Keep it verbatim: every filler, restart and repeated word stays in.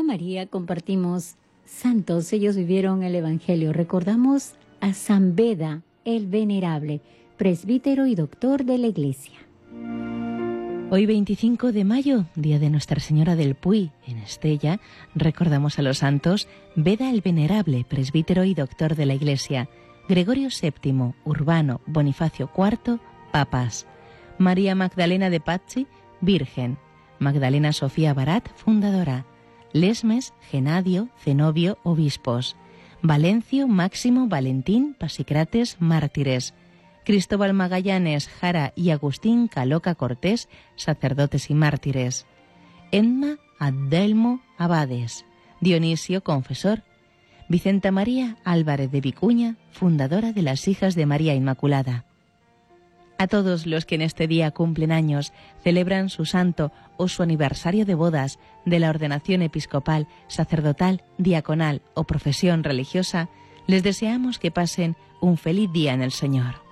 María compartimos santos, ellos vivieron el Evangelio. Recordamos a San Beda, el Venerable, presbítero y doctor de la Iglesia. Hoy veinticinco de mayo, día de Nuestra Señora del Puy, en Estella, recordamos a los santos Beda el Venerable, presbítero y doctor de la Iglesia, Gregorio séptimo, Urbano, Bonifacio cuarto, papas, María Magdalena de Pazzi, virgen, Magdalena Sofía Barat, fundadora, Lesmes, Genadio, Zenobio, obispos, Valencio, Máximo, Valentín, Pasicrates, mártires, Cristóbal Magallanes, Jara y Agustín Caloca Cortés, sacerdotes y mártires, Edma, Adelmo, abades, Dionisio, confesor, Vicenta María Álvarez de Vicuña, fundadora de las Hijas de María Inmaculada. A todos los que en este día cumplen años, celebran su santo o su aniversario de bodas, de la ordenación episcopal, sacerdotal, diaconal o profesión religiosa, les deseamos que pasen un feliz día en el Señor.